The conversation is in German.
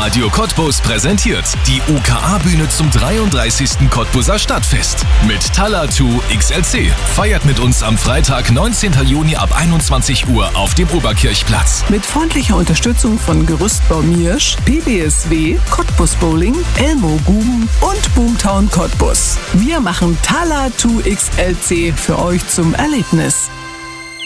Radio Cottbus präsentiert die UKA-Bühne zum 33. Cottbuser Stadtfest mit Talatu XLC. Feiert mit uns am Freitag, 19. Juni ab 21 Uhr auf dem Oberkirchplatz. Mit freundlicher Unterstützung von Gerüstbau Miersch, PBSW, Cottbus Bowling, Elmo Guben und Boomtown Cottbus. Wir machen Talatu XLC für euch zum Erlebnis.